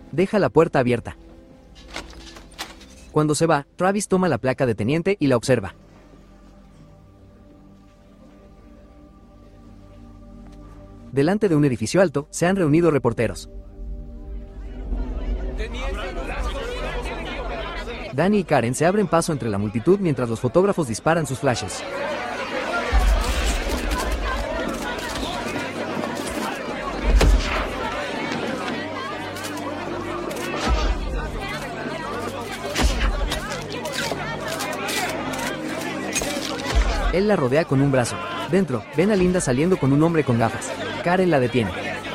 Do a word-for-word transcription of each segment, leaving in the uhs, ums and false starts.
Deja la puerta abierta. Cuando se va, Travis toma la placa de teniente y la observa. Delante de un edificio alto, se han reunido reporteros. Danny y Karen se abren paso entre la multitud mientras los fotógrafos disparan sus flashes. Él la rodea con un brazo. Dentro, ven a Linda saliendo con un hombre con gafas. Karen la detiene.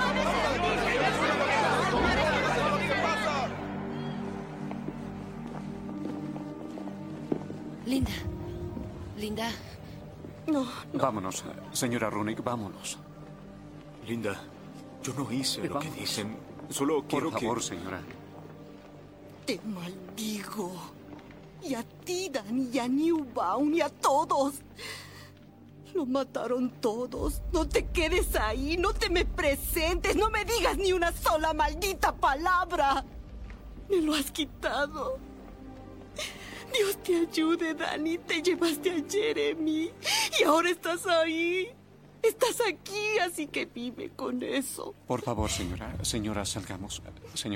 Linda. Linda. No, no. Vámonos, señora Runick, vámonos. Linda, yo no hice lo Vamos. que dicen. Solo quiero Por favor, que... señora. Te maldigo. Y a ti, Danny, y a Newbound, y a todos. Lo mataron todos. No te quedes ahí, no te me presentes, no me digas ni una sola maldita palabra. Me lo has quitado. Dios te ayude, Danny. Te llevaste a Jeremy y ahora estás ahí. Estás aquí, así que vive con eso. Por favor, señora. Señora, salgamos. Señora.